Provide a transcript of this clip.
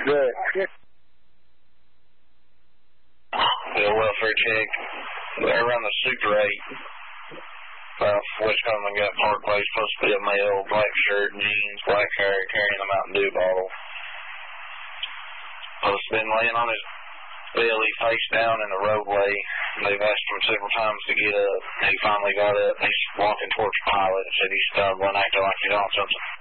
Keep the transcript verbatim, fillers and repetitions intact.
Good. Bill welfare check. They're around the Super eight. Uh, West Coleman got Park Place, supposed to be a male, black shirt, jeans, black hair, carrying a Mountain Dew bottle. Supposed to been laying on his belly, face down in the roadway. They've asked him several times to get up. He finally got up. He's walking towards the pilot and said he's stumbling, acting like he's on something.